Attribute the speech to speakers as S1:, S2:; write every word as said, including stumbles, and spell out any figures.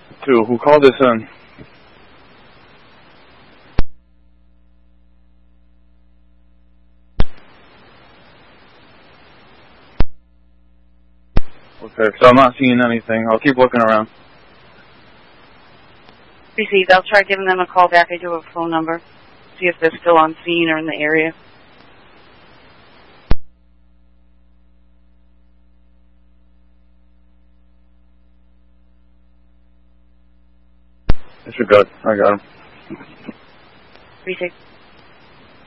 S1: Two, who called this in? Okay, so I'm not seeing anything. I'll keep looking around.
S2: Received. I'll try giving them a call back. I do have a phone number. See if they're still on scene or in the area.
S1: Yes, you're good. I got him.
S2: Received.